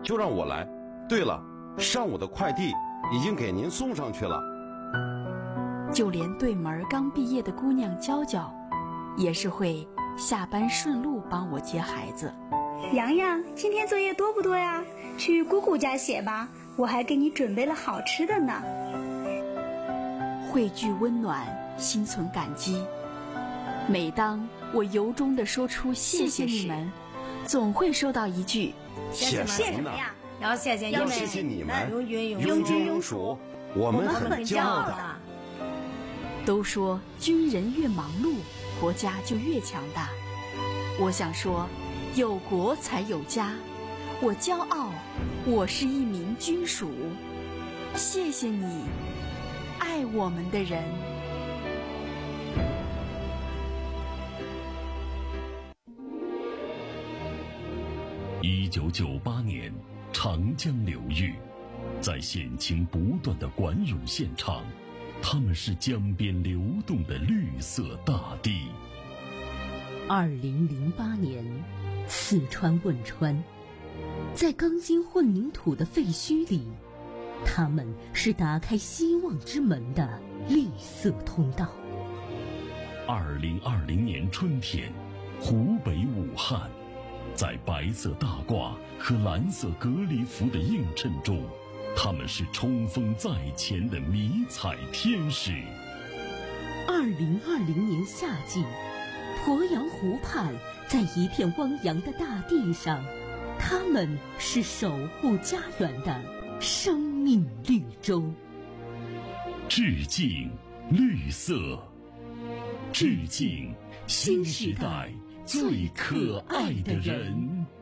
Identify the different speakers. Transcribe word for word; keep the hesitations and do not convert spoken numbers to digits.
Speaker 1: 就让我来。对了，上午的快递已经给您送上去了。
Speaker 2: 就连对门刚毕业的姑娘娇娇，也是会下班顺路帮我接孩子。
Speaker 3: 洋洋，今天作业多不多呀？去姑姑家写吧，我还给你准备了好吃的呢。
Speaker 2: 汇聚温暖，心存感激。每当我由衷地说出谢谢你们，总会收到一句
Speaker 1: 谢
Speaker 3: 谢什么呀？
Speaker 4: 要谢谢
Speaker 1: 要谢谢你们，
Speaker 4: 拥军
Speaker 1: 拥军拥属，我们很骄傲的。
Speaker 2: 都说军人越忙碌，国家就越强大。我想说，有国才有家。我骄傲，我是一名军属。谢谢你，爱我们的人。
Speaker 5: 一九九八年，长江流域，在险情不断的管涌现场，他们是江边流动的绿色大地。
Speaker 6: 二零零八年，四川汶川，在钢筋混凝土的废墟里，他们是打开希望之门的绿色通道。
Speaker 5: 二零二零年春天，湖北武汉，在白色大褂和蓝色隔离服的映衬中，他们是冲锋在前的迷彩天使。
Speaker 6: 二零二零年夏季，鄱阳湖畔，在一片汪洋的大地上，他们是守护家园的生命绿洲。
Speaker 5: 致敬绿色，致敬新时代最可爱的人。